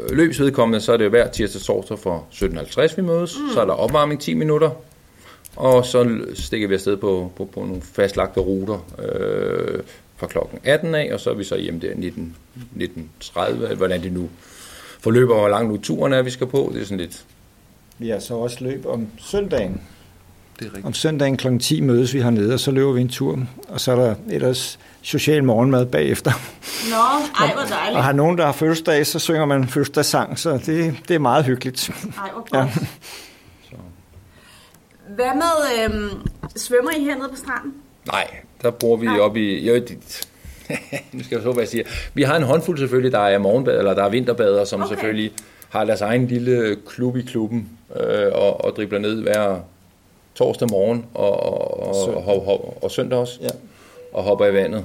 løbsvedkommende, så er det hver tirsdag torsdag fra 17.50 vi mødes. Så er der opvarmning 10 minutter. Og så stikker vi afsted på nogle fastlagte ruter fra klokken 18 af, og så er vi så hjemme der 19.30, hvordan det nu forløber, hvor lang nu turen er, vi skal på. Det er sådan lidt... Vi har så også løb om søndagen. Det er rigtigt. Om søndagen kl. 10 mødes vi hernede, og så løber vi en tur. Og så er der ellers social morgenmad bagefter. Nå, ej, hvor dejligt. Og har nogen, der har fødselsdag, så synger man fødselsdagssang, så det er meget hyggeligt. Ej, hvor godt. Ja. Hvad med, svømmer I hernede på stranden? Nej, der bor vi oppe i... Nu skal jeg så, hvad jeg siger. Vi har en håndfuld selvfølgelig, der er morgenbad, eller der er vinterbader, som selvfølgelig har deres egen lille klub i klubben, og dribler ned hver torsdag morgen og søndag også, og hopper i vandet.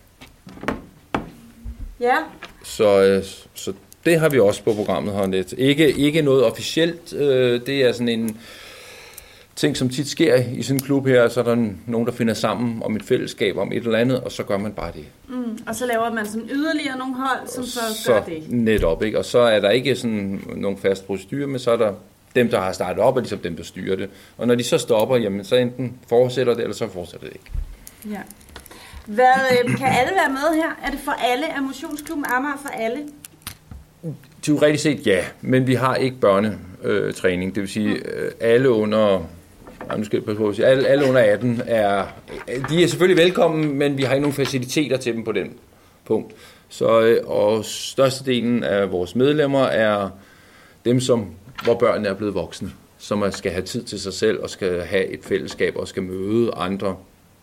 Ja. Så det har vi også på programmet her lidt. Ikke noget officielt, det er sådan en ting, som tit sker i sådan en klub her, så er der nogen, der finder sammen om et fællesskab, om et eller andet, og så gør man bare det. Og så laver man sådan yderligere nogle hold, som så gør det. Netop, ikke? Og så er der ikke sådan nogle fast procedurer, men så er der dem, der har startet op, og ligesom dem, der styrer det. Og når de så stopper, jamen, så enten fortsætter det, eller så fortsætter det ikke. Ja. Kan alle være med her? Er det for alle? Er motionsklubben Amager for alle? Teoretisk set ja, men vi har ikke børnetræning. Det vil sige, alle under... nu skal jeg passe på at sige, alle under 18 de er selvfølgelig velkommen, men vi har ikke nogen faciliteter til dem på den punkt. Så, og størstedelen af vores medlemmer er dem, hvor børnene er blevet voksne, som skal have tid til sig selv og skal have et fællesskab og skal møde andre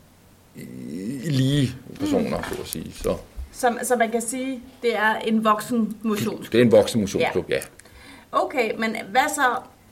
lige personer, så at sige. Så man kan sige, det er en voksen motionsklub? Det er en voksen motionsklub, ja. Okay, men hvad så?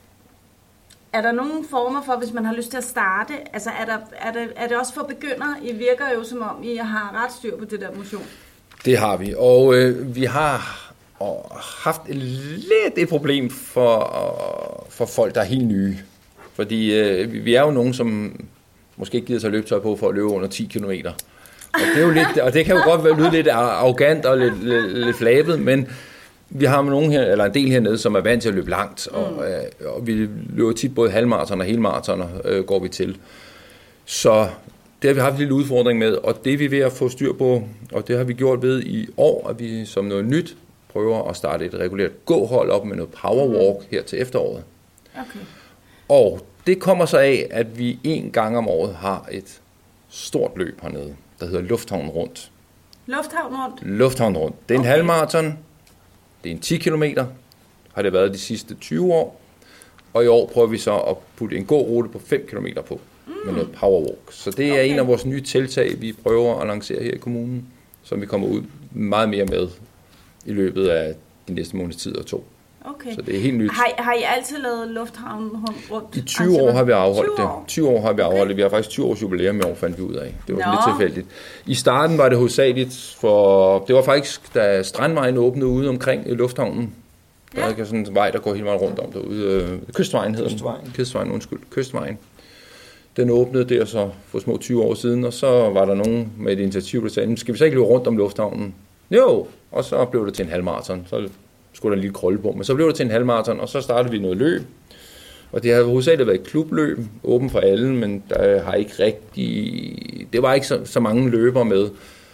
Er der nogle former for, hvis man har lyst til at starte? Altså er det også for begyndere? I virker jo som om, I har ret styr på det der motion. Det har vi, og vi har haft lidt et problem for folk, der er helt nye. Fordi vi er jo nogen, som måske ikke gider sig løbetøj på for at løbe under 10 km. Og det er jo lidt, og det kan jo godt lyde lidt arrogant og lidt flabet, men vi har nogen her, eller en del hernede, som er vant til at løbe langt, og vi løber tit både halvmaraton og helmaratoner går vi til. Så det har vi haft en lille udfordring med, og det er vi ved at få styr på, og det har vi gjort ved i år, at vi som noget nyt prøver at starte et regulært gåhold op med noget powerwalk her til efteråret. Okay. Og det kommer så af, at vi en gang om året har et stort løb hernede, der hedder Lufthavnen Rundt. Lufthavnen Rundt. Det er en halvmaraton. Det er en 10 kilometer, har det været de sidste 20 år. Og i år prøver vi så at putte en god rute på 5 kilometer på med noget powerwalk. Så det er en af vores nye tiltag, vi prøver at lancere her i kommunen, som vi kommer ud meget mere med i løbet af de næste måneds tid og 2. Okay. Så det er helt nyt. Har I altid lavet Lufthavnen Rundt? I 20 år har vi afholdt det. 20 år har vi afholdt det. Vi har faktisk 20 års jubilæum i år, fandt vi ud af. Det var lidt tilfældigt. I starten var det hovedsageligt det var faktisk, da Strandvejen åbnede ude omkring Lufthavnen. Der er sådan en vej, der går hele vejen rundt om derude. Kystvejen hedder den. Kystvejen. Den åbnede der så for små 20 år siden, og så var der nogen med et initiativ, der sagde, skal vi så ikke løbe rundt om Lufthavnen? Jo, og så blev det til en halvmaraton. Så skulle der en lille krølle på, men så blev det til en halvmaraton, og så startede vi noget løb. Og det har hovedsageligt været et klubløb, åben for alle, men der har ikke det var ikke så mange løbere med.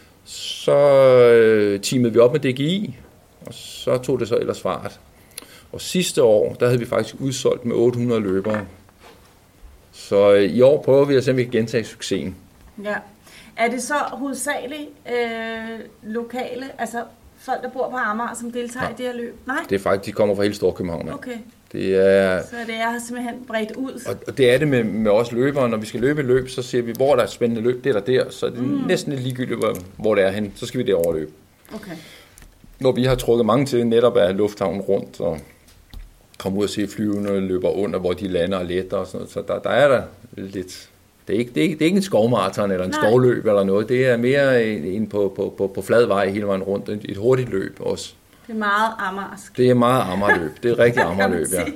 Så teamede vi op med DGI, og så tog det så ellers fart. Og sidste år, der havde vi faktisk udsolgt med 800 løbere. Så i år prøver vi at se, om vi kan gentage succesen. Ja. Er det så hovedsageligt lokale, altså folk, der bor på Amager, som deltager i det her løb? Nej? Det er faktisk, de kommer fra hele Storkøbenhavn. Okay. Så det er simpelthen bredt ud. Og det er det med os løbere. Når vi skal løbe et løb, så siger vi, hvor der er spændende løb, det er der. Så det er næsten lidt ligegyldigt, hvor det er hen. Så skal vi derover løbe. Okay. Når vi har trukket mange til netop af Lufthavnen Rundt, og komme ud og se flyvende løber under, hvor de lander og letter og sådan noget. Så der er der lidt... Det er ikke en skovmaraton eller en skovløb eller noget. Det er mere en på flad vej hele vejen rundt. Et hurtigt løb også. Det er meget amarsk. Det er meget amarløb. Det er rigtig amarløb, ja.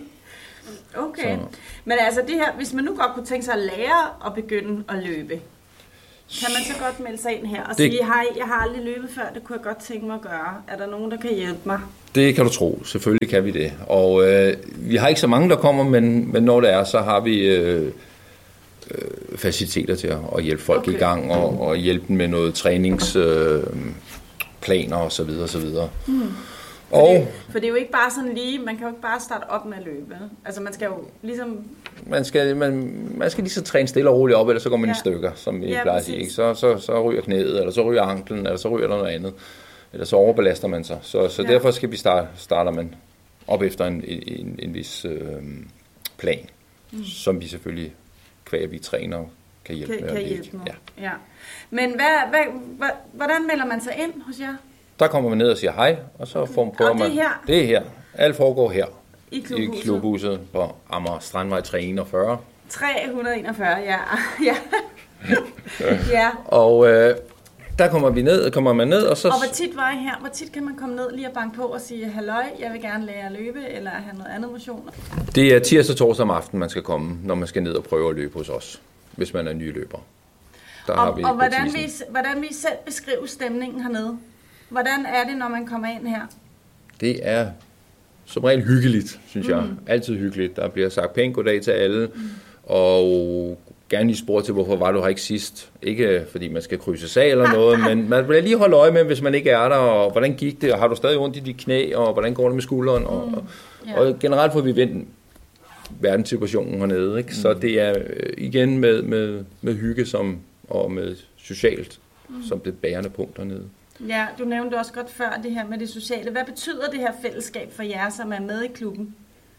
Okay. Så. Men altså det her, hvis man nu godt kunne tænke sig at lære at begynde at løbe. Kan man så godt melde sig ind her og sige, hej, jeg har aldrig løbet før, det kunne jeg godt tænke mig at gøre. Er der nogen, der kan hjælpe mig? Det kan du tro. Selvfølgelig kan vi det. Og vi har ikke så mange, der kommer, men når det er, så har vi faciliteter til at hjælpe folk i gang og hjælpe dem med noget træningsplaner og så videre og så videre. For det er jo ikke bare sådan lige, man kan jo ikke bare starte op med at løbe. Altså man skal jo ligesom... Man skal lige så træne stille og roligt op, eller så går man i stykker, som vi plejer at sige. Ikke? Så ryger knæet, eller så ryger anklen, eller så ryger der noget andet. Eller så overbelaster man sig. Så derfor skal vi starter man op efter en vis plan, som vi selvfølgelig, hver vi træner, kan hjælpe med. Kan hjælpe med. Ja. Men hvordan melder man sig ind hos jer? Der kommer man ned og siger hej, og så prøver man... Det er her. Alt foregår her. I klubhuset på Amager Strandvej 341. 341, ja. Ja. Og der kommer man ned, og så... Og hvor tit var I her? Hvor tit kan man komme ned lige og banke på og sige, halløj, jeg vil gerne lære at løbe, eller have noget andet motion? Det er tirsdag og torsdag om aftenen, man skal komme, når man skal ned og prøve at løbe hos os, hvis man er ny løber. Og hvordan vil I selv beskrive stemningen hernede? Hvordan er det, når man kommer ind her? Det er som regel hyggeligt, synes jeg. Altid hyggeligt. Der bliver sagt pænt goddag til alle, og gerne lige spurgt til, hvorfor var du her ikke sidst. Ikke fordi man skal krydse af eller noget, men man bliver lige holde øje med, hvis man ikke er der, og hvordan gik det, og har du stadig ondt i dit knæ, og hvordan går det med skulderen, og generelt får vi vendt verdenssituationen hernede. Ikke? Så det er igen med hygge og med socialt som det bærende punkt hernede. Ja, du nævnte også godt før det her med det sociale. Hvad betyder det her fællesskab for jer, som er med i klubben?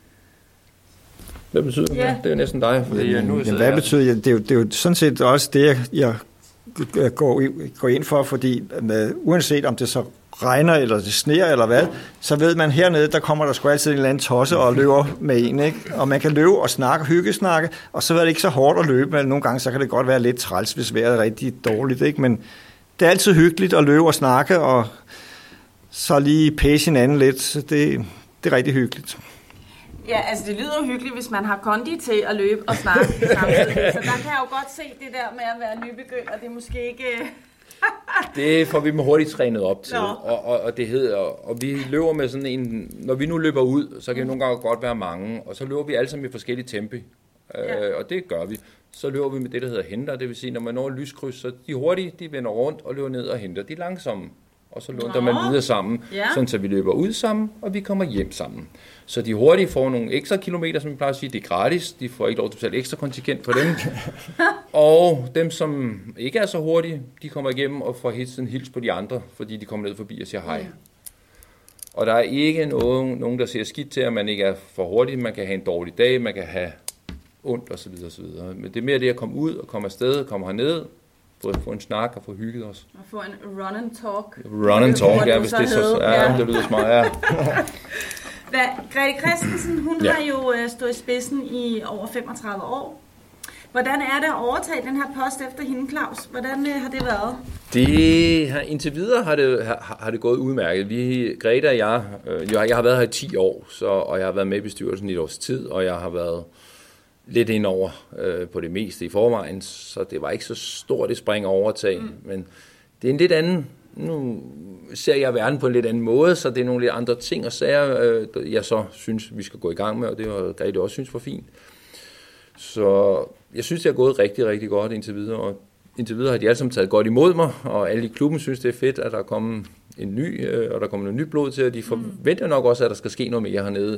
Hvad betyder det? Det er jo næsten dig. Hvad betyder det? Det er jo sådan set også det, jeg går ind for, fordi uanset om det så regner, eller det sner, eller hvad, så ved man hernede, der kommer der sgu altid en eller anden tosse og løber med en, ikke? Og man kan løbe og snakke, hyggesnakke, og så er det ikke så hårdt at løbe, men nogle gange så kan det godt være lidt træls, hvis vejret er rigtig dårligt, ikke? Men det er altid hyggeligt at løbe og snakke, og så lige pæse hinanden lidt, så det er rigtig hyggeligt. Ja, altså det lyder jo hyggeligt, hvis man har kondi til at løbe og snakke samtidig. Så der kan jeg jo godt se det der med at være nybegynder, det er måske ikke... Det får vi med hurtigt trænet op til, og det hedder, og vi løber med sådan en, når vi nu løber ud, så kan det nogle gange godt være mange, og så løber vi alle sammen i forskellige tempi, og det gør vi. Så løber vi med det, der hedder henter, det vil sige, når man når lyskryds, så de hurtige, de vender rundt og løber ned og henter de langsomme, og så løber man videre sammen, sådan så vi løber ud sammen, og vi kommer hjem sammen. Så de hurtige får nogle ekstra kilometer, som vi plejer at sige, det er gratis, de får ikke lov til at betale ekstra kontingent for dem. Og dem, som ikke er så hurtige, de kommer igennem og får hils på de andre, fordi de kommer ned forbi og siger hej. Og der er ikke nogen, der siger skidt til, at man ikke er for hurtig, man kan have en dårlig dag, man kan have ondt osv. Men det er mere det at komme ud og komme afsted, komme herned, få en snak og få hygget os. Og få en run and talk. Run and talk, ja, hvis det er så... det lyder smart, ja. Grete Christensen, hun har jo stået i spidsen i over 35 år. Hvordan er det at overtage den her post efter hende, Claus? Hvordan har det været? Indtil videre har det gået udmærket. Grete og jeg har været her i 10 år, og jeg har været med i bestyrelsen i et års tid, og jeg har været lidt indover på det meste i forvejen, så det var ikke så stort et spring at overtage, men det er en lidt anden... Nu ser jeg verden på en lidt anden måde, så det er nogle lidt andre ting og sager, jeg så synes, vi skal gå i gang med, og det var Grete også synes var fint. Så jeg synes, det er gået rigtig, rigtig godt indtil videre, og indtil videre har de alle sammen taget godt imod mig, og alle i klubben synes, det er fedt, at der er kommet en ny, og der kommer noget nyt blod til, og de forventer nok også, at der skal ske noget mere hernede,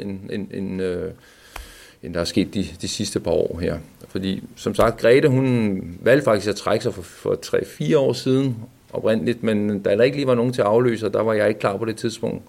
end der er sket de sidste par år her. Fordi, som sagt, Grete, hun valgte faktisk at trække sig for 3-4 år siden, oprindeligt, men da der ikke lige var nogen til at afløse, der var jeg ikke klar på det tidspunkt.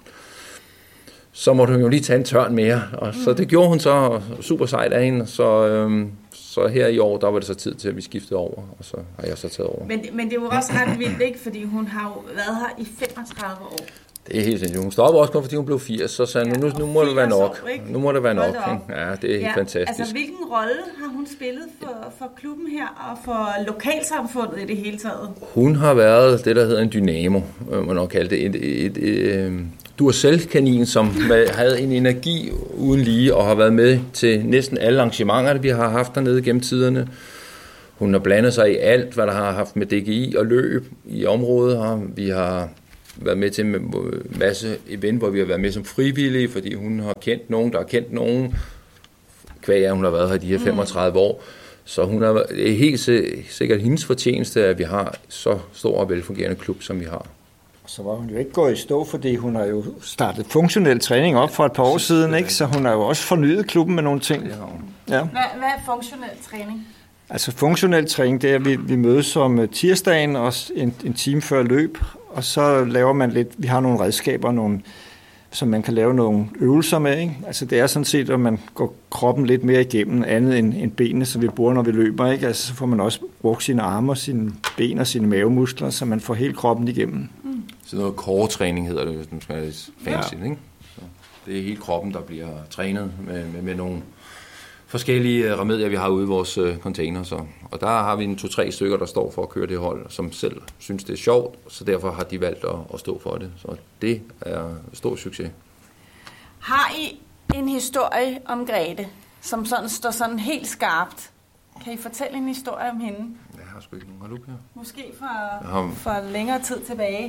Så måtte hun jo lige tage en tørn mere, og så det gjorde hun så super sejt af hende, så her i år, der var det så tid til, at vi skiftede over, og så har jeg så taget over. Men det er jo også ret vildt, ikke? Fordi hun har jo været her i 35 år. Det er helt sindssygt. Hun stoppede også kun, fordi hun blev 80, så sagde nu må det være nok. År, nu må det være nok. Ja, det er helt fantastisk. Altså, hvilken rolle har hun spillet for klubben her, og for lokalsamfundet i det hele taget? Hun har været det, der hedder en dynamo, man nok kalde det. Duracell-kanin, som havde en energi uden lige, og har været med til næsten alle arrangementer, vi har haft dernede gennem tiderne. Hun har blandet sig i alt, hvad der har haft med DGI og løb i området her. Vi har været med til en masse event, hvor vi har været med som frivillige, fordi hun har kendt nogen, der har kendt nogen. Kvæg hun har været her de her 35 år. Så det er helt sikkert hendes fortjeneste, at vi har så stor og velfungerende klub, som vi har. Så var hun jo ikke gået i stå, fordi hun har jo startet funktionel træning op for et par år siden, ikke? Så hun har jo også fornyet klubben med nogle ting. Ja. Hvad er funktionel træning? Altså funktionel træning, det er, at vi mødes om tirsdagen, også en time før løb, og så laver man lidt, vi har nogle redskaber, som man kan lave nogle øvelser med, ikke? Altså det er sådan set, at man går kroppen lidt mere igennem, andet end benene, som vi bruger, når vi løber, ikke? Altså så får man også brugt sine arme, sine ben og sine mavemuskler, så man får hele kroppen igennem. Så noget core-træning hedder det, hvis man skal være fancy, ikke? Så det er hele kroppen, der bliver trænet med nogle forskellige remedier, vi har ude i vores container. Så. Og der har vi 2-3 stykker, der står for at køre det hold, som selv synes, det er sjovt, så derfor har de valgt at stå for det. Så det er stor succes. Har I en historie om Grete, som sådan står sådan helt skarpt? Kan I fortælle en historie om hende? Jeg har sgu ikke nogen. Har du her? Måske fra længere tid tilbage.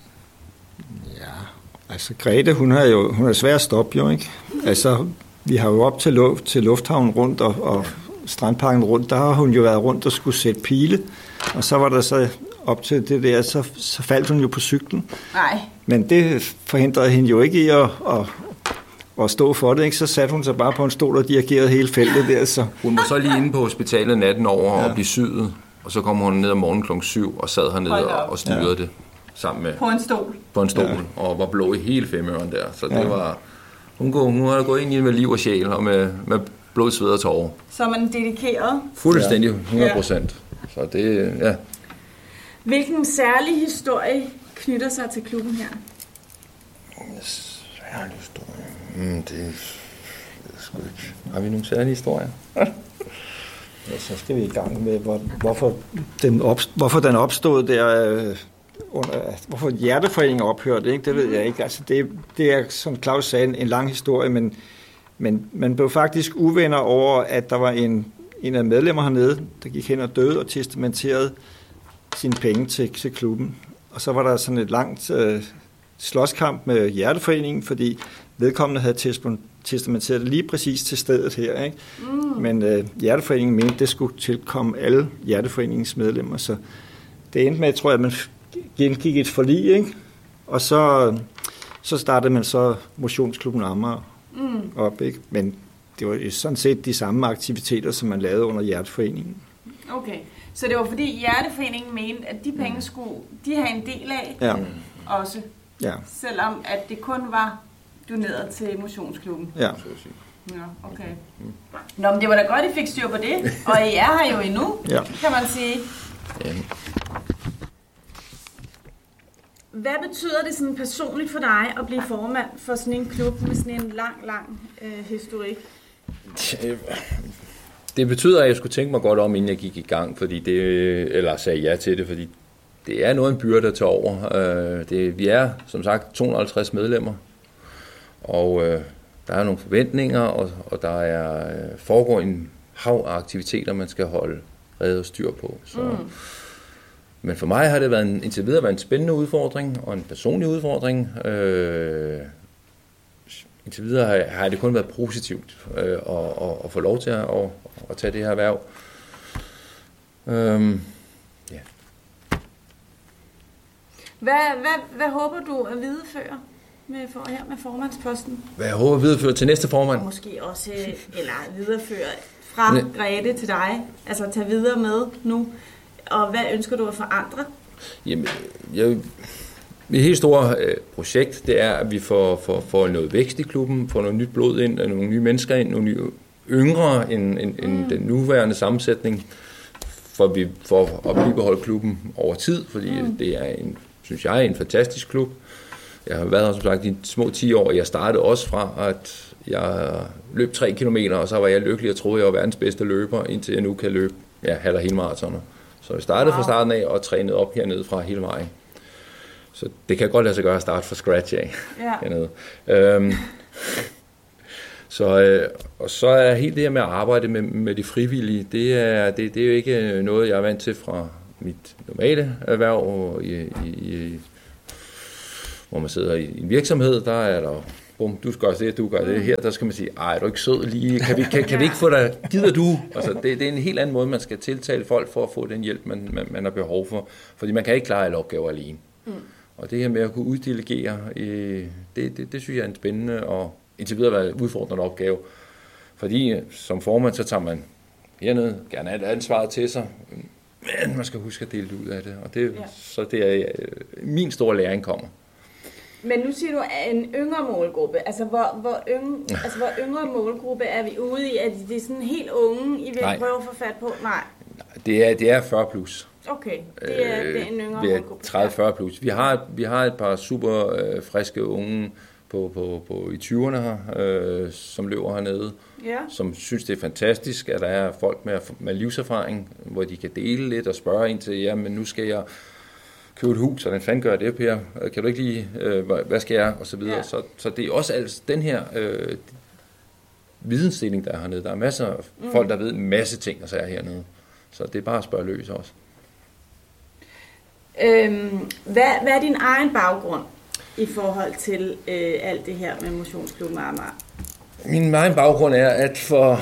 Ja, altså Grete, hun er svær at stoppe jo, ikke? Altså, vi har jo op til lufthavnen rundt og strandparken rundt, der har hun jo været rundt og skulle sætte pile, og så var der så op til det der, så faldt hun jo på cyklen. Nej. Men det forhindrede hende jo ikke i at stå for det, ikke? Så satte hun sig bare på en stol og dirigerede hele feltet der. Så. Hun var så lige inde på hospitalet natten over og blive syet, og så kom hun ned om morgenen kl. 7 og sad hernede og styrede det sammen med... På en stol, og var blå i hele femøren der. Så det var... Hun har gået ind i med liv og sjæl og med blod, sved og tårer. Så er man dedikeret? Fuldstændig 100%. Ja. Så det, ja. Hvilken særlig historie knytter sig til klubben her? Særlig historie? Det er sgu ikke. Har vi nogle særlige historier? Ja, så skal vi i gang med, hvorfor den opstod der... Hvorfor hjerteforeningen ophørte, ikke? Det ved jeg ikke. Altså det er, som Claus sagde, en lang historie, men man blev faktisk uvenner over, at der var en af medlemmer hernede, der gik hen og døde og testamenterede sine penge til klubben. Og så var der sådan et langt slåskamp med hjerteforeningen, fordi vedkommende havde testamenteret lige præcis til stedet her, ikke? Men hjerteforeningen mente, det skulle tilkomme alle hjerteforeningens medlemmer, så det endte med, tror jeg, at man gik et forlig, ikke? Og så startede man så motionsklubben Amager op, ikke? Men det var sådan set de samme aktiviteter, som man lavede under hjerteforeningen. Okay, så det var fordi hjerteforeningen mente, at de penge skulle de have en del af også, selvom at det kun var doneret til motionsklubben. Ja. Ja, okay. Nå, men det var da godt, I fik styr på det, og I er her jo endnu, kan man sige. Ja. Hvad betyder det sådan personligt for dig at blive formand for sådan en klub med sådan en lang historik? Det betyder, at jeg skulle tænke mig godt om, inden jeg gik i gang, eller sagde ja til det, fordi det er noget en byrde at tage over. Vi er, som sagt, 250 medlemmer, og der er nogle forventninger, og der foregår en hav af aktiviteter, man skal holde rede og styr på. Så. Men for mig har det indtil videre været en spændende udfordring og en personlig udfordring. Indtil videre har det kun været positivt at få lov til at tage det her erhverv. Hvad håber du at videreføre med formandsposten? Hvad jeg håber at videreføre til næste formand? Måske også, eller videreføre fra Grete til dig, altså tage videre med nu. Og hvad ønsker du at forandre? Jamen, mit helt store projekt, det er, at vi får noget vækst i klubben, får noget nyt blod ind, nogle nye mennesker ind, nogle nye yngre end den nuværende sammensætning, for vi får at bibeholde klubben over tid, fordi det er synes jeg, en fantastisk klub. Jeg har været her, som sagt, i små 10 år, og jeg startede også fra, at jeg løb 3 kilometer, og så var jeg lykkelig og troede, jeg var verdens bedste løber, indtil jeg nu kan løbe halv- og helmaratoner. Så jeg startede fra starten af og trænede op hernede fra hele vejen. Så det kan godt lade sig gøre at starte fra scratch af hernede. Og så er helt det her med at arbejde med de frivillige, det er jo ikke noget, jeg er vant til fra mit normale erhverv, hvor man sidder i en virksomhed, der er der, bum, du skal gøre det, du gør det. Her, der skal man sige, ej, er du ikke sød lige? Kan vi ikke få dig? Gider du? Altså, det er en helt anden måde, man skal tiltale folk for at få den hjælp, man har behov for. Fordi man kan ikke klare alle opgaver alene. Og det her med at kunne uddelegere, det synes jeg er en spændende og indtil videre været udfordrende opgave. Fordi som formand, så tager man hernede gerne alt ansvaret til sig, men man skal huske at dele det ud af det. Og så det er min store læring kommer. Men nu siger du en yngre målgruppe. Altså, hvor yngre målgruppe er vi ude i? Er det sådan helt unge, I vil prøve at få fat på? Nej. Det er 40 plus. Okay, det er en yngre målgruppe. 30-40 plus. Vi har et par super friske unge i 20'erne her, som løber hernede, som synes, det er fantastisk, at der er folk med livserfaring, hvor de kan dele lidt og spørge ind til, men nu skal jeg købe et hus, og den fanden gør det, Per? Kan du ikke lige, hvad skal jeg? Og så videre. Så det er også altså den her vidensdeling, der er hernede. Der er masser af folk, der ved en masse ting, og så er hernede. Så det er bare at spørge løs også. Hvad er din egen baggrund i forhold til alt det her med Motionsklubben Amager? Min egen baggrund er, at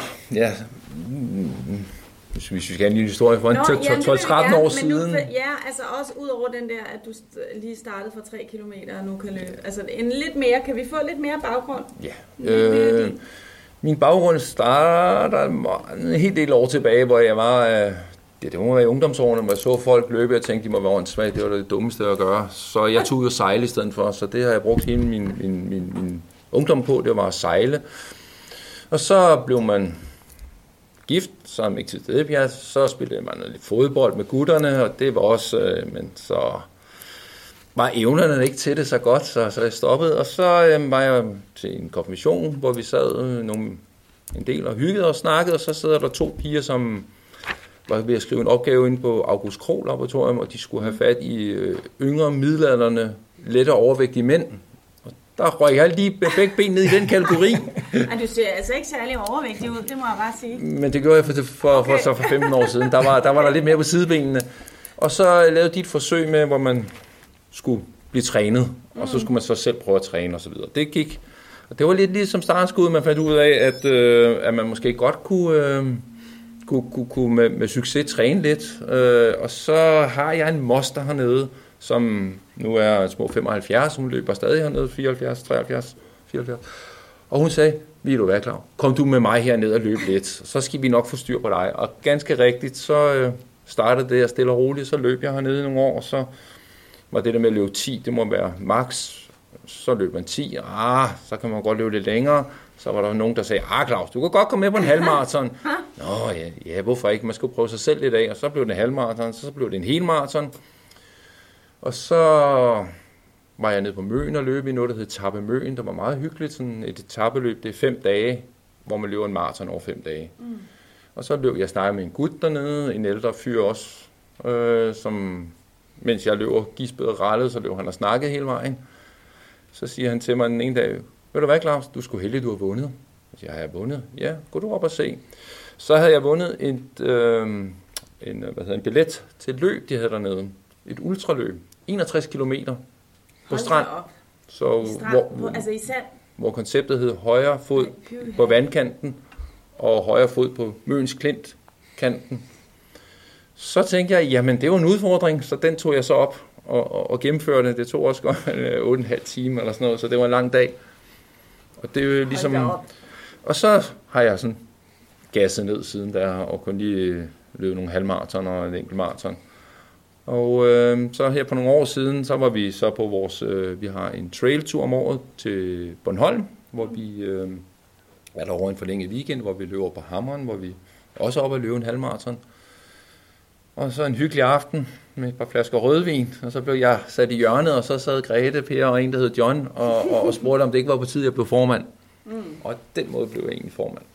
hvis vi skal have en lille historie for 12-13 år siden. Altså også ud over den der, at du lige startede for 3 kilometer og nu kan løbe. Altså kan vi få lidt mere baggrund? Ja. Min baggrund starter en hel del år tilbage, hvor jeg var... Det må være i ungdomsårene, hvor jeg så folk løbe, og tænkte, de må være åndssvage. Det var det dummeste at gøre. Så jeg tog ud og sejle i stedet for, så det har jeg brugt hele min ungdom på, det var at sejle. Og så blev man gift, så er man ikke til stede, så spillede man lidt fodbold med gutterne, og det var også, men så var evnerne ikke til det så godt, så jeg stoppede. Og så var jeg til en konfirmation, hvor vi sad en del og hyggede og snakkede, og så sidder der 2 piger, som var ved at skrive en opgave inde på August Krogh Laboratorium, og de skulle have fat i yngre, middelaldrende, lette og overvægtige mænd. Og der røg jeg lige begge ben ned i den kategori. Du ser altså ikke særlig overvægtig ud, det må jeg bare sige. Men det gjorde jeg for 15 år siden. Der var der lidt mere på sidebenene. Og så lavede de et forsøg med, hvor man skulle blive trænet, og så skulle man så selv prøve at træne osv. Det gik. Og det var lidt ligesom startskud, man fandt ud af, at man måske godt kunne med succes træne lidt. Og så har jeg en moster hernede, som nu er små 75, hun løber stadig hernede, 74, 73, 74. Og hun sagde, vil du være klar? Kom du med mig herned og løb lidt, så skal vi nok få styr på dig. Og ganske rigtigt, så startede det stille og roligt, så løb jeg hernede i nogle år, og så var det der med at løbe 10, det må være max. Så løb man 10, så kan man godt løbe lidt længere. Så var der nogen, der sagde, Claus, du kan godt komme med på en halvmaraton. Nå ja, hvorfor ikke? Man skulle prøve sig selv lidt af, og så blev det en halvmaraton, så blev det en helmaraton. Og så var jeg nede på Møn og løb i noget, der hed Etape Møn. Det var meget hyggeligt, sådan et etapeløb. Det er 5 dage, hvor man løber en maraton over 5 dage. Og så løb jeg snakket med en gut dernede, en ældre fyr også, som mens jeg løber gispede og rallede, så løb han og snakkede hele vejen. Så siger han til mig den ene dag, ved du hvad, Claus, du skulle heldig, du har vundet. Jeg siger, har jeg vundet? Ja, gå du op og se. Så havde jeg vundet en billet til et løb, de havde dernede. Et ultraløb. 61 kilometer på strand. Så hvor konceptet hed højre fod på vandkanten og højre fod på Møns Klintkanten. Så tænkte jeg, jamen det var en udfordring, så den tog jeg så op og gennemførte. Det tog også godt 8,5 timer eller sådan noget, så det var en lang dag. Og det er jo ligesom... Og så har jeg sådan gasset ned siden der, og kun lige løbet nogle halvmaraton og en enkelt maraton. Og så her på nogle år siden, så var vi så på vores... vi har en trailtur om året til Bornholm, hvor vi er der over en forlænget weekend, hvor vi løber på Hammeren, hvor vi også er oppe at løbe en halvmaraton. Og så en hyggelig aften med et par flasker rødvin, og så blev jeg sat i hjørnet, og så sad Grete, Per og en, der hed John, og spurgte, om det ikke var på tide, at jeg blev formand. Og den måde blev jeg egentlig formand.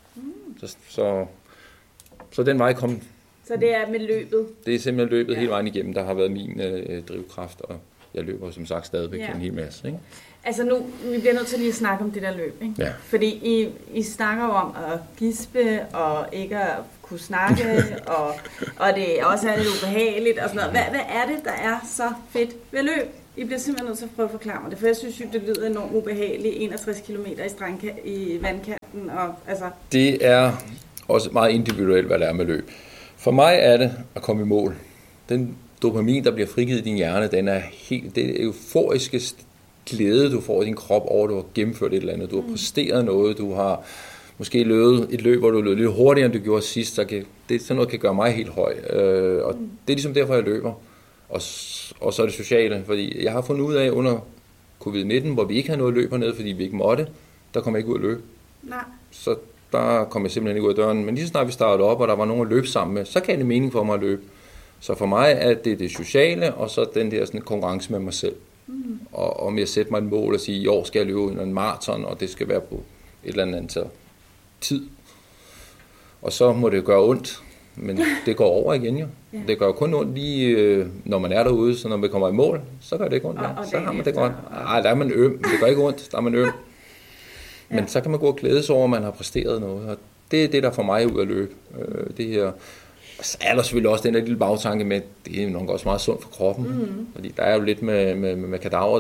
Så den vej kom. Så det er med løbet? Det er simpelthen løbet hele vejen igennem, der har været min drivkraft, og jeg løber som sagt stadigvæk en hel masse. Ikke? Altså nu, vi bliver nødt til lige at snakke om det der løb, ikke? Ja. Fordi I snakker jo om at gispe, og ikke at kunne snakke, og det også er lidt ubehageligt, og sådan noget. Hvad er det, der er så fedt ved løb? I bliver simpelthen nødt til at prøve at forklare mig det, for jeg synes jo, det lyder enormt ubehageligt, 61 km i vandkanten, og altså... Det er også meget individuelt, hvad der er med løb. For mig er det at komme i mål. Den dopamin, der bliver frigivet i din hjerne, det er euforiske glæde, du får i din krop over, at du har gennemført et eller andet. Du har præsteret noget, du har måske løbet et løb, hvor du løb lidt hurtigere, end du gjorde sidst. Sådan noget kan gøre mig helt høj. Og det er ligesom derfor, jeg løber. Og så er det sociale, fordi jeg har fundet ud af under covid-19, hvor vi ikke havde noget løb hernede, fordi vi ikke måtte, der kom jeg ikke ud at løbe. Nej. Så der kom jeg simpelthen ikke ud af døren. Men lige så snart vi startede op, og der var nogen at løbe sammen med, så gav det mening for mig at løbe. Så for mig er det sociale, og så den der sådan konkurrence med mig selv. Og om jeg sætter mig et mål og siger, i år skal jeg løbe en maraton, og det skal være på et eller andet antal tid. Og så må det gøre ondt, men det går over igen jo. Ja. Det gør kun ondt lige, når man er derude, så når man kommer i mål, så gør det ikke ondt. Så har man det godt. Der er man øm, det gør ikke ondt, der er man øm. Men så kan man gå og glæde sig over, at man har præsteret noget, og det er det, der får mig ud at løbe. Det her. Så er der selvfølgelig også den der lille bagtanke med, det er nok også meget sundt for kroppen, fordi der er jo lidt med kadaver,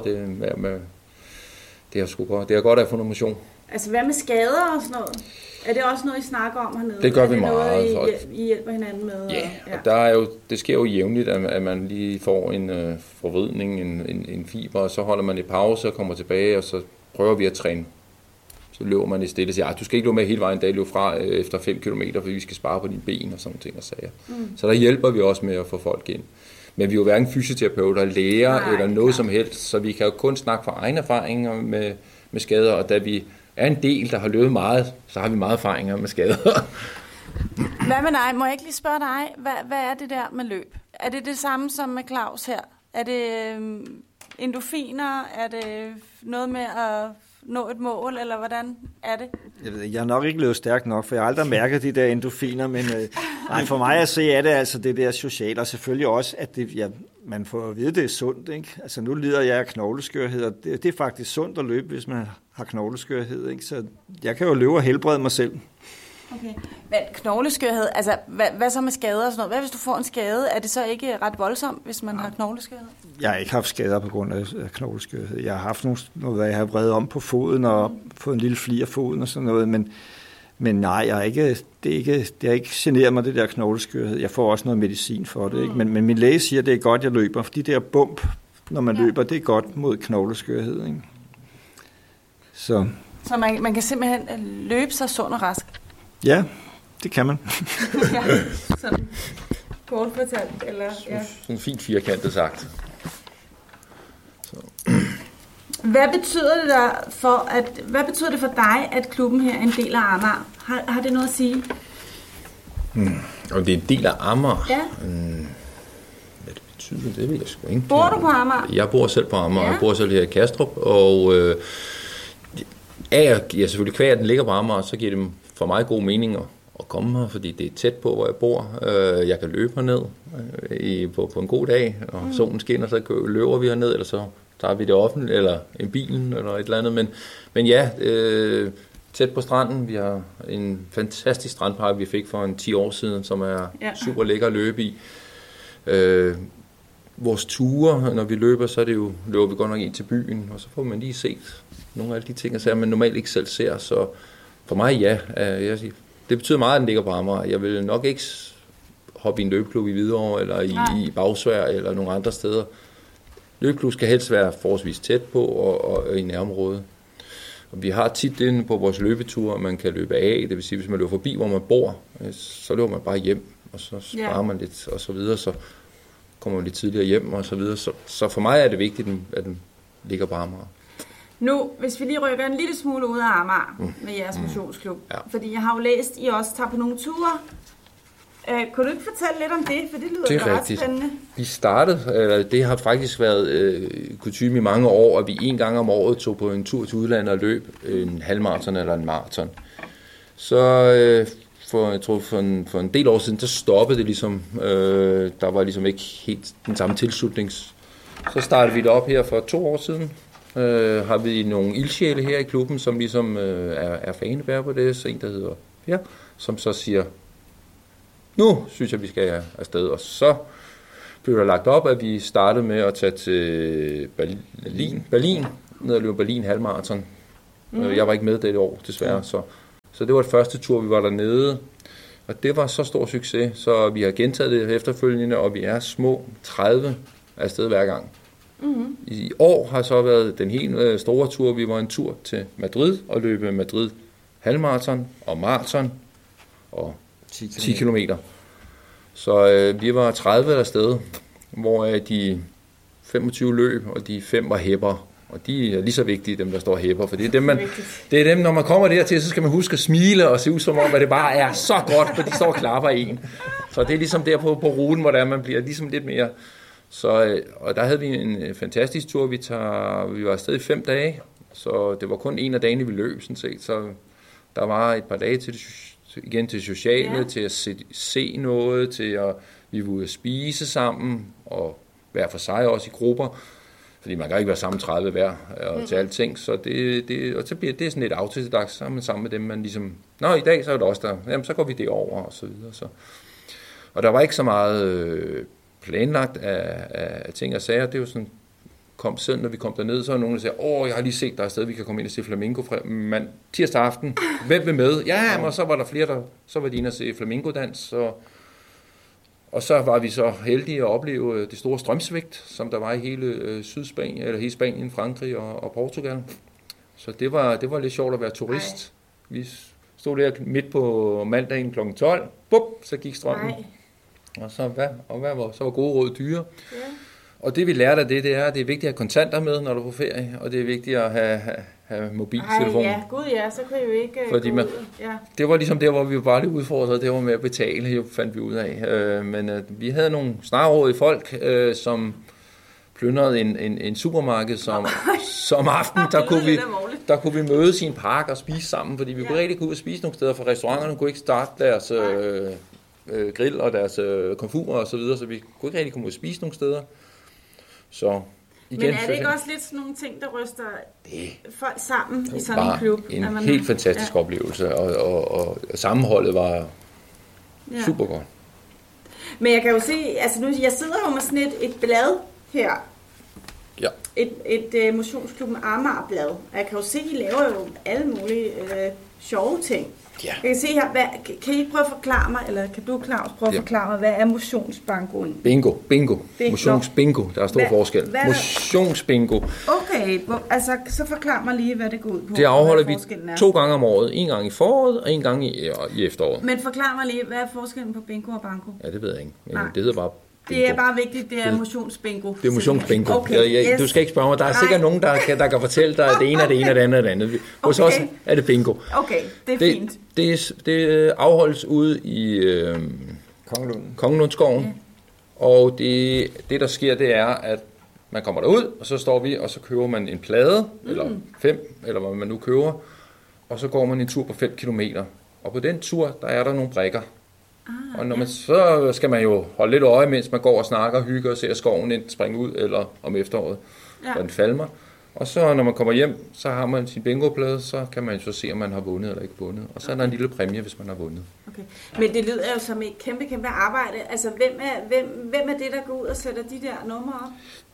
det er godt at få noget motion. Altså hvad med skader og sådan noget? Er det også noget, I snakker om hernede? Det gør vi meget. Noget, I hjælper hinanden med? Ja, og der er jo, det sker jo jævnligt, at man lige får en forvridning, en fiber, og så holder man i pause og kommer tilbage, og så prøver vi at træne. Så løber man i stille og siger, du skal ikke løbe med hele vejen en dag, løbe fra efter 5 km, fordi vi skal spare på dine ben og sådan ting og sager. Så der hjælper vi også med at få folk ind. Men vi er jo hverken fysioterapeuter, læger eller noget som helst, så vi kan jo kun snakke fra egne erfaringer med skader, og da vi er en del, der har løbet meget, så har vi meget erfaringer med skader. Hvad med dig? Må jeg ikke lige spørge dig, hvad er det der med løb? Er det det samme som med Claus her? Er det endorfiner? Er det noget med at nå et mål, eller hvordan er det? Jeg har nok ikke løbet stærkt nok, for jeg har aldrig mærket de der endorfiner, men for mig at se er det altså det der sociale, og selvfølgelig også, at man får at vide, at det er sundt. Ikke? Altså nu lider jeg af knogleskørhed, og det er faktisk sundt at løbe, hvis man har knogleskørhed. Ikke? Så jeg kan jo løbe og helbrede mig selv. Okay. Men knogleskørhed, altså hvad så med skader og sådan noget? Hvad hvis du får en skade? Er det så ikke ret voldsomt, hvis man har knogleskørhed? Jeg har ikke haft skader på grund af knogleskørhed. Jeg har haft noget, jeg har vredet om på foden og fået en lille fli af foden og sådan noget, men nej, det har ikke generet mig, det der knogleskørhed. Jeg får også noget medicin for det, ikke? Men min læge siger, at det er godt, jeg løber, for de der bump, når man løber, det er godt mod knogleskørhed. Ikke? Så man kan simpelthen løbe sig sund og rask? Ja, det kan man. Ja, sådan kort fortalt. Eller, ja. Sådan fint firkantet sagt. Så. Hvad betyder det for dig, at klubben her er en del af Amager? Har det noget at sige? Og det er en del af Amager? Ja. Hvad det betyder, det ved jeg sgu ikke. Bor du på Amager? Jeg bor selv på Amager. Ja. Jeg bor selv her i Kastrup, og selvfølgelig kvæg, at den ligger på Amager, så giver det for mig god mening at komme her, fordi det er tæt på, hvor jeg bor. Jeg kan løbe herned på en god dag, og solen skinner, så løber vi herned, eller så tager vi det offentligt, eller en bilen, eller et eller andet. Men ja, tæt på stranden. Vi har en fantastisk strandpark, vi fik for 10 år siden, som er super lækker at løbe i. Vores ture, når vi løber, så løber vi godt nok ind til byen, og så får man lige set nogle af de ting, man normalt ikke selv ser. Så for mig, ja. Det betyder meget, at den ligger på Amager. Jeg vil nok ikke hoppe i en løbeklub i Hvidovre, eller i Bagsværd, eller nogle andre steder. Løbeklub skal helst være forholdsvis tæt på, og i nærområdet. Og vi har tit inde på vores løbeture, man kan løbe af. Det vil sige, hvis man løber forbi, hvor man bor, så løber man bare hjem, og så sparer man lidt, og så videre. Så kommer man lidt tidligere hjem, og så videre. Så for mig er det vigtigt, at den ligger på Amager. Nu, hvis vi lige rykker en lille smule ud af Amager med jeres motionsklub, fordi jeg har jo læst, I også tager på nogle ture. Kunne du ikke fortælle lidt om det, for det lyder ret spændende? Vi startede, det har faktisk været kutyme i mange år, at vi en gang om året tog på en tur til udlandet og løb en halvmaraton eller en maraton. Så for en del år siden, så stoppede det ligesom. Der var ligesom ikke helt den samme tilslutning. Så startede vi det op her for 2 år siden, har vi nogle ildsjæle her i klubben, som ligesom er fanebærer på det. Så en, der hedder Per, som så siger, nu synes jeg, vi skal afsted. Og så blev der lagt op, at vi startede med at tage til Berlin, ned og løbe Berlin halvmarathon. Jeg var ikke med det år, desværre. Så det var det første tur, vi var dernede. Og det var så stor succes, så vi har gentaget det efterfølgende, og vi er små 30 afsted hver gang. Mm-hmm. I år har så været den helt store tur. Vi var en tur til Madrid og løbe Madrid halvmarathon og marathon og 10 kilometer. Så vi var 30 afsted, hvor de 25 løb, og de 5 var hæpper. Og de er lige så vigtige, dem der står hæpper, for det er dem, når man kommer dertil, så skal man huske at smile og se ud som om, at det bare er så godt, for de står og klapper en. Så det er ligesom der på ruten, hvor man bliver ligesom lidt mere. Så, og der havde vi en fantastisk tur, vi var afsted i 5 dage, så det var kun en af dagene, vi løb, sådan set. Så der var et par dage til sociale, til at se noget, til at vi ville spise sammen, og hver for sig også i grupper. Fordi man kan ikke være sammen 30 hver og til alting, så så bliver det sådan lidt autodidakt sammen med dem, man ligesom, i dag så er det også der, jamen så går vi det over og så videre. Så. Og der var ikke så meget planlagt af ting og sager, det er jo sådan, når vi kom derned, så var nogen, der siger, jeg har lige set, der er et sted, vi kan komme ind og se flamingo tirsdag aften, hvem vil med? Ja, og så var der flere, så var de inde og se flamingodans, og så var vi så heldige at opleve det store strømsvigt, som der var i hele Sydspanien, eller hele Spanien, Frankrig og Portugal. Så det var lidt sjovt at være turist. Ej. Vi stod der midt på mandagen kl. 12, så gik strømmen. Ej. Og så var gode råd dyre. Ja. Og det vi lærte af det er, at det er vigtigt at have kontanter med, når du er på ferie, og det er vigtigt at have mobiltelefon. Så kan jo ikke fordi det var ligesom der, hvor vi var lidt udfordret, det var med at betale, fandt vi ud af. Men vi havde nogle snarrådige folk, som plyndrede en supermarked, som aften, der kunne vi mødes i en park og spise sammen, fordi vi kunne rigtig gå ud og spise nogle steder, for restauranterne kunne ikke starte deres grill og deres komfurer og så videre, så vi kunne ikke rigtig komme ud og spise nogle steder. Så igen, men er det ikke også lidt sådan nogle ting, der ryster folk sammen i sådan en klub? En helt fantastisk oplevelse, og sammenholdet var super godt. Men jeg kan jo se, altså nu, jeg sidder jo med sådan et blad her. Ja. Et motionsklubben Amagerblad. Og jeg kan jo se, I laver jo alle mulige sjove ting. Ja. Jeg kan se her, kan I ikke prøve at forklare mig, eller kan du, Claus, prøve at forklare mig, hvad er motionsbankoen? Bingo. Motionsbingo, der er stor forskel. Motionsbingo. Okay, altså så forklar mig lige, hvad det går ud på. Det afholder vi 2 gange om året. En gang i foråret, og en gang i efteråret. Men forklar mig lige, hvad er forskellen på bingo og banko? Ja, det ved jeg ikke. Men det hedder bare bingo. Det er bare vigtigt, det er motionsbingo. Det er motionsbingo. Okay, du skal ikke spørge mig. Der er sikkert nogen, der kan fortælle dig, at det ene er det ene, og det andet er det andet. Hos os er det bingo. Okay, det er fint. Det afholdes ude i Kongelundskoven. Ja. Og det, der sker, det er, at man kommer derud, og så står vi, og så køber man en plade, eller 5, eller hvad man nu køber, og så går man en tur på 5 kilometer. Og på den tur, der er der nogle brikker. Og når man, så skal man jo holde lidt øje, mens man går og snakker og hygger og ser skoven enten springe ud, eller om efteråret, hvor den falmer. Og så når man kommer hjem, så har man sin bingoplade, så kan man så se, om man har vundet eller ikke vundet. Og så er der en lille præmie, hvis man har vundet. Okay. Men det lyder jo som et kæmpe arbejde. Altså, hvem er det, der går ud og sætter de der numre op?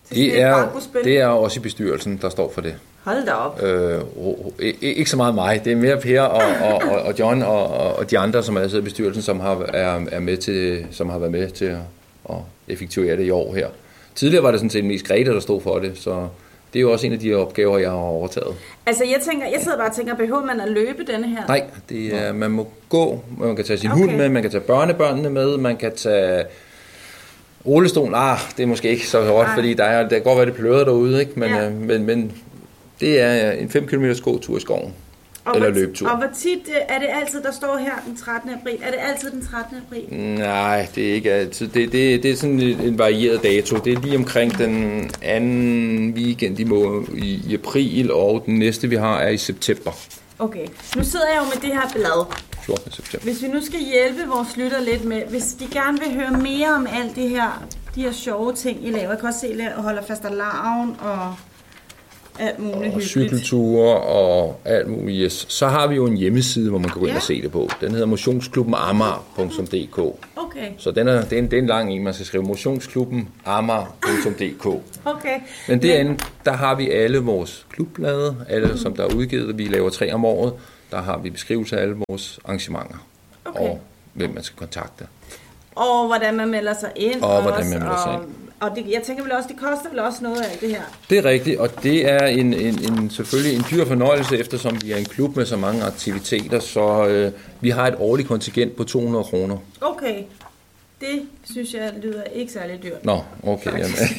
Det er også i bestyrelsen, der står for det. Hold da op. Ikke så meget mig. Det er mere Per og John og de andre, som er siddet i bestyrelsen, som har været med til at effektuere det i år her. Tidligere var det sådan set mest Grete, der stod for det, så det er jo også en af de opgaver, jeg har overtaget. Altså, jeg sidder bare og tænker, behøver man at løbe denne her? Nej, det er, man må gå, man kan tage sin hund med, man kan tage børnebørnene med, man kan tage rullestolen. Det er måske ikke så hårdt, fordi der kan godt være, det pløder derude, ikke? Men det er en 5 km gåtur i skoven. Eller løbetur. Og hvor tit er det altid, der står her den 13. april? Er det altid den 13. april? Nej, det er ikke altid. Det er sådan en varieret dato. Det er lige omkring den anden weekend i april, og den næste, vi har, er i september. Okay. Nu sidder jeg jo med det her blad. 14. september. Hvis vi nu skal hjælpe vores lytter lidt med, hvis de gerne vil høre mere om alt det her, de her sjove ting, I laver. Jeg kan også se, at I holder fastelavn og alt muligt hyggeligt. Cykelture og alt muligt. Yes. Så har vi jo en hjemmeside, hvor man kan gå ind og se det på. Den hedder motionsklubbenamager.dk. Okay. Så det er en lang en, man skal skrive motionsklubbenamager.dk. Okay. Men derinde, der har vi alle vores klubblade, alle som der er udgivet. Vi laver 3 om året. Der har vi beskrivelse af alle vores arrangementer. Okay. Og hvem man skal kontakte. Og hvordan man melder sig ind. Og hvordan man melder sig ind. Og det, jeg tænker vel også, det koster vel også noget af det her? Det er rigtigt, og det er selvfølgelig en dyr fornøjelse, eftersom vi er en klub med så mange aktiviteter, så vi har et årligt kontingent på 200 kroner. Okay, det synes jeg lyder ikke særlig dyrt. Nå, okay.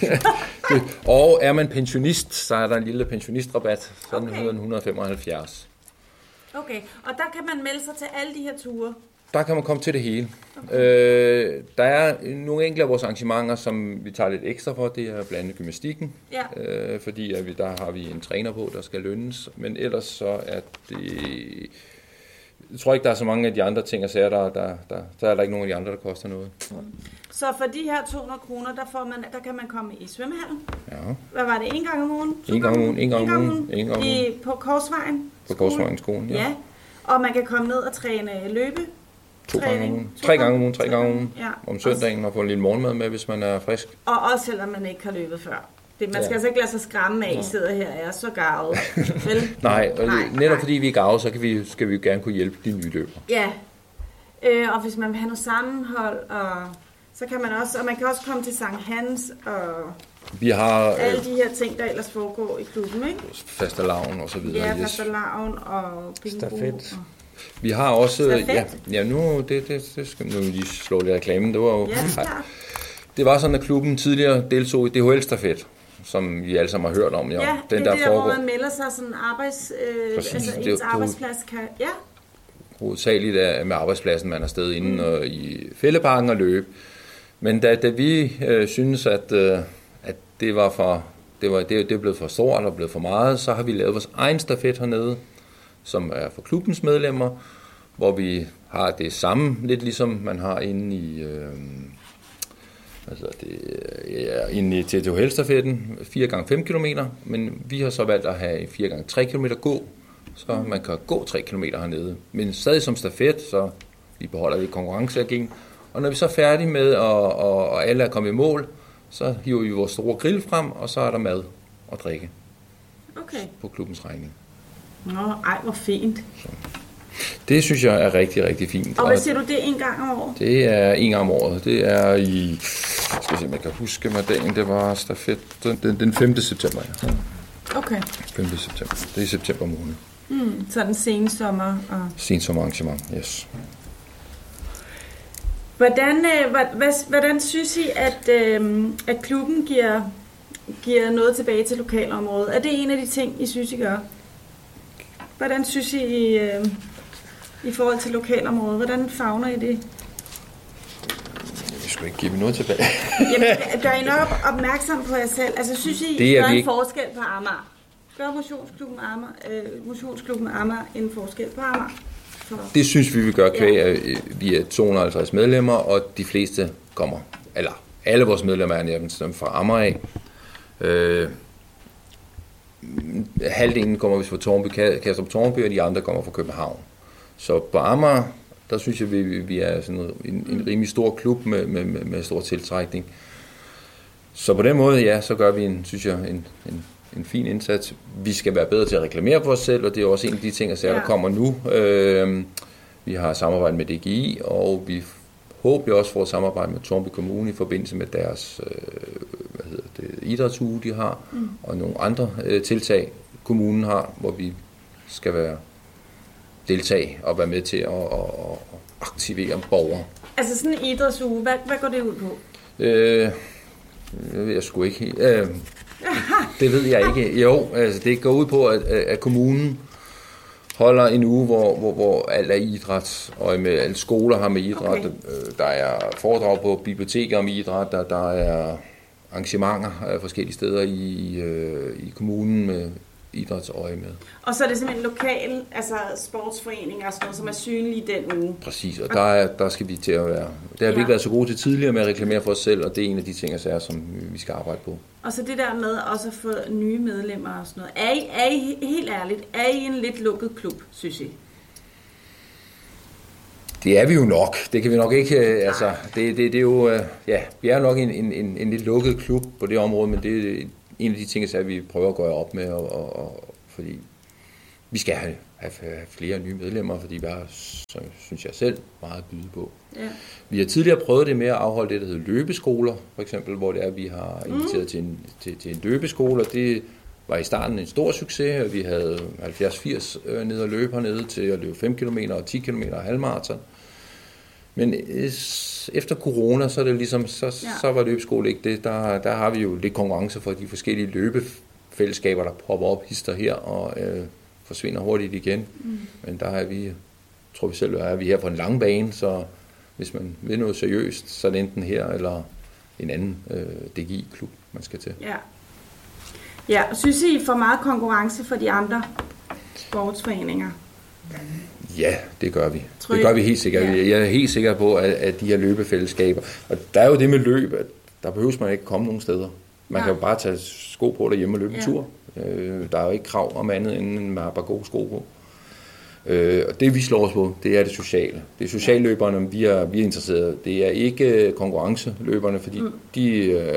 Og er man pensionist, så er der en lille pensionistrabat, så den hedder 175. Okay, og der kan man melde sig til alle de her ture? Der kan man komme til det hele. Okay. Der er nogle enkelte af vores arrangementer, som vi tager lidt ekstra for. Det er blandt andet gymnastikken, fordi der har vi en træner på, der skal lønnes. Men ellers så er det... Jeg tror ikke, der er så mange af de andre ting at sige, der er der ikke nogen af de andre, der koster noget. Så for de her 200 kroner, der kan man komme i svømmehallen? Ja. Hvad var det? En gang om ugen? En gang om ugen. På Korsvejen? På Korsvejen skolen, ja. Og man kan komme ned og træne løbe? 3 gange om ugen. Ja. Om søndagen og få en lille morgenmad med, hvis man er frisk. Og også selvom man ikke har løbet før. Man skal altså ikke lade sig skræmme af, I sidder her og er så garvet. Nej, netop fordi vi er garvet, så skal vi jo gerne kunne hjælpe de nye løbere. Ja, og hvis man vil have noget sammenhold, så kan man også, og man kan også komme til Sankt Hans og vi har alle de her ting, der ellers foregår i klubben, ikke? Fastelavn og så videre. Ja, fastelavn og bingo. Stafet. Vi har også, nu skal nu lige slå lidt reklamen. Det var jo, det var sådan, at klubben tidligere deltog i DHL-stafet, som vi alle sammen har hørt om. Ja, den det er der, hvor man melder sig sådan ens arbejdsplads kan, hovedsageligt er med arbejdspladsen, man er afsted inde i Fælleparken og løbe. Men da vi synes, at det var det er blevet for stort og blevet for meget, så har vi lavet vores egen stafet hernede, som er for klubbens medlemmer, hvor vi har det samme, lidt ligesom man har inde i inde i DHL-stafetten, 4x5 km, men vi har så valgt at have 4x3 km gå, så man kan gå 3 km hernede, men stadig som stafet, så vi beholder lidt konkurrenceergen. Og når vi så er færdige med, og alle er kommet i mål, så hiver vi vores store grill frem, og så er der mad og drikke på klubbens regning. Nå, ej, hvor fint. Så. Det synes jeg er rigtig, rigtig fint. Og hvad siger du, det er 1 gang om året? Det er 1 gang om året. Det er i, skal se, om jeg kan huske mig dagen, det var stafet den 5. september. Ja. Okay. 5. september. Det er i september måned. Så den sensommer. Sensommerarrangement, yes. Hvordan synes I, at klubben giver noget tilbage til lokalområdet? Er det en af de ting, I synes, I gør? Hvordan synes I i forhold til lokalområdet? Hvordan favner I det? Vi skulle ikke give noget tilbage. Jamen, gør I nok opmærksom på jer selv? Altså, synes I gør en forskel på Amager? Gør motionsklubben Amager en forskel på Amager? Det synes vi gør kvæg. Vi er 250 medlemmer, og de fleste kommer, eller alle vores medlemmer er nærmest fra Amager af. Halvdelen kommer fra Kastrup-Tårnby, og de andre kommer fra København. Så på Amager, der synes jeg, vi er sådan en rimelig stor klub med stor tiltrækning. Så på den måde, ja, så gør vi en fin indsats. Vi skal være bedre til at reklamere for os selv, og det er også en af de ting, der kommer nu. Vi har samarbejdet med DGI, og vi håber også for at samarbejde med Tårnby Kommune i forbindelse med deres idrætsuge, de har, og nogle andre tiltag, kommunen har, hvor vi skal deltage og være med til at aktivere borgere. Altså sådan en idrætsuge, hvad går det ud på? Det ved jeg sgu ikke helt. Det ved jeg ikke. Jo, altså det går ud på, at kommunen holder en uge, hvor alt er idræt, og med alle skoler har med idræt. Okay. Der er foredrag på biblioteker om idræt, der er arrangementer forskellige steder i kommunen med idrætsøje med. Og så er det simpelthen lokale, altså sportsforeninger og sådan noget, som er synlige den uge. Præcis, og der skal vi til at være. Det har vi ikke været så gode til tidligere med at reklamere for os selv, og det er en af de ting, som vi skal arbejde på. Og så det der med også at få nye medlemmer og sådan noget. Er I helt ærligt, er I en lidt lukket klub, synes I? Det er vi jo nok. Det kan vi nok ikke. Altså, det er jo, ja, vi er nok en lidt lukket klub på det område, men det er en af de ting, at vi prøver at gøre op med, og fordi vi skal have flere nye medlemmer, fordi vi har, så synes jeg selv, meget at byde på. Ja. Vi har tidligere prøvet det med at afholde det, der hedder løbeskoler, for eksempel, hvor det er, vi har inviteret til en løbeskole, og det var i starten en stor succes, og vi havde 70-80 nede og løbe hernede til at løbe 5 km og 10 km og halvmaraton. Men efter corona, så er det ligesom, så var løbeskole ikke det. Der har vi jo lidt konkurrence for de forskellige løbefællesskaber, der popper op hister her og forsvinder hurtigt igen. Men der er vi, tror vi selv, er vi her på en lang bane, så hvis man vil noget seriøst, så er det enten her eller en anden DGI-klub, man skal til. Ja, og synes I får meget konkurrence for de andre sportsforeninger? Ja, det gør vi. Det gør vi helt sikkert. Ja. Jeg er helt sikker på, at de her løbefællesskaber, og der er jo det med løb, at der behøves man ikke komme nogen steder. Man kan jo bare tage sko på derhjemme og løbe en tur. Der er jo ikke krav om andet, end man har bare gode sko på. Og det vi slår os på, det er det sociale. Det er socialløberne, vi er interesseret. Det er ikke konkurrenceløberne, fordi de